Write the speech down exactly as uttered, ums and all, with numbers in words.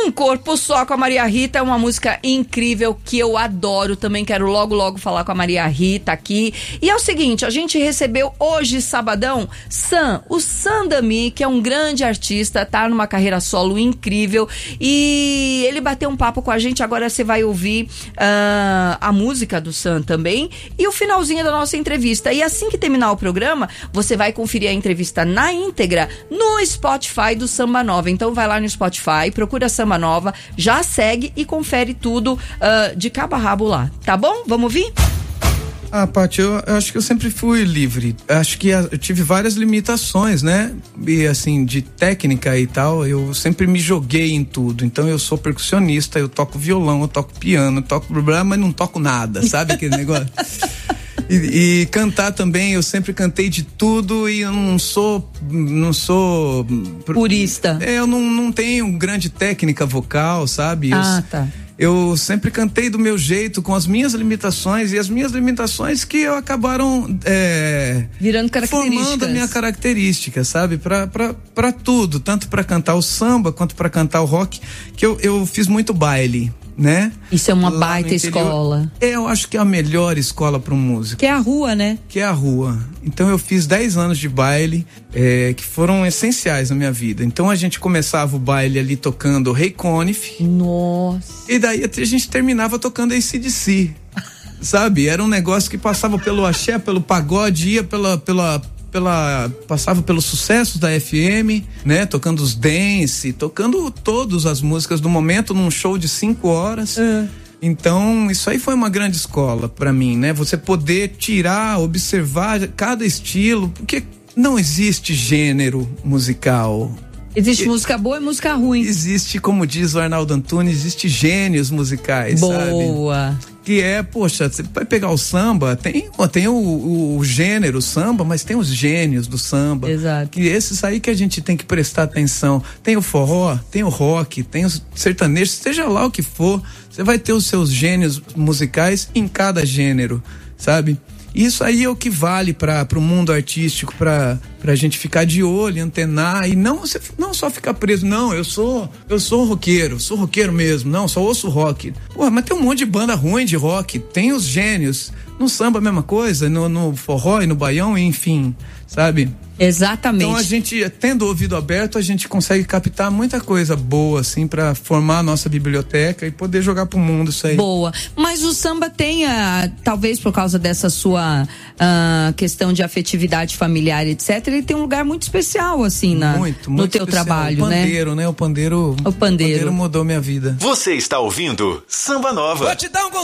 Um Corpo Só com a Maria Rita é uma música incrível que eu adoro. Também quero logo, logo falar com a Maria Rita aqui. E é o seguinte, a gente recebeu hoje, sabadão, Sam, o Sam Dami, que é um grande artista, tá numa carreira solo incrível. E ele bateu um papo com a gente. Agora você vai ouvir uh, a música do Sam também e o finalzinho da nossa entrevista. E assim que terminar o programa, você vai conferir a entrevista na íntegra no Spotify do Samba Nova. Então vai lá no Spotify, procura Samba Nova, já segue e confere tudo uh, de cabo a rabo lá, tá bom? Vamos ouvir? Ah, Paty, eu, eu acho que eu sempre fui livre. Acho que a, eu tive várias limitações, né? E assim, de técnica e tal, eu sempre me joguei em tudo. Então eu sou percussionista, eu toco violão, eu toco piano, eu toco blá, mas não toco nada, sabe aquele negócio? E, e cantar também, eu sempre cantei de tudo e eu não sou, não sou... Purista. É, eu não, não tenho grande técnica vocal, sabe? Ah, eu, tá. Eu sempre cantei do meu jeito, com as minhas limitações, e as minhas limitações que eu acabaram é, virando características, formando a minha característica, sabe? Pra, pra, pra tudo, tanto pra cantar o samba quanto pra cantar o rock, que eu, eu fiz muito baile, né? Isso é uma lá baita escola. É, eu acho que é a melhor escola para um músico. Que é a rua, né? Que é a rua. Então eu fiz dez anos de baile, é, que foram essenciais na minha vida. Então a gente começava o baile ali tocando Ray Conniff. Nossa. E daí a gente terminava tocando A C D C. Sabe? Era um negócio que passava pelo axé, pelo pagode, ia pela... pela Pela, passava pelos sucessos da F M, né? Tocando os dance, tocando todas as músicas do momento num show de cinco horas. É. Então, isso aí foi uma grande escola pra mim, né? Você poder tirar, observar cada estilo, porque não existe gênero musical. Existe e, música boa e música ruim. Existe, como diz o Arnaldo Antunes, existe gênios musicais, boa. sabe? Boa. Que é, poxa, você vai pegar o samba, tem, tem o, o, o gênero samba, mas tem os gênios do samba. Exato. Que esses aí que a gente tem que prestar atenção. Tem o forró, tem o rock, tem os sertanejos, seja lá o que for, você vai ter os seus gênios musicais em cada gênero, sabe? Isso aí é o que vale para o mundo artístico, para a gente ficar de olho, antenar e não, não só ficar preso. Não, eu sou eu sou roqueiro, sou roqueiro mesmo. Não, só ouço rock. Pô, mas tem um monte de banda ruim de rock. Tem os gênios. No samba a mesma coisa, no, no forró e no baião, enfim, sabe? Exatamente. Então a gente, tendo o ouvido aberto, a gente consegue captar muita coisa boa, assim, pra formar a nossa biblioteca e poder jogar pro mundo isso aí. Boa. Mas o samba tem, a, talvez por causa dessa sua uh, questão de afetividade familiar, etcétera, ele tem um lugar muito especial, assim, na, muito, muito no teu especial. trabalho, o pandeiro, né? né? O pandeiro, o pandeiro. O pandeiro mudou minha vida. Você está ouvindo Samba Nova. Batidão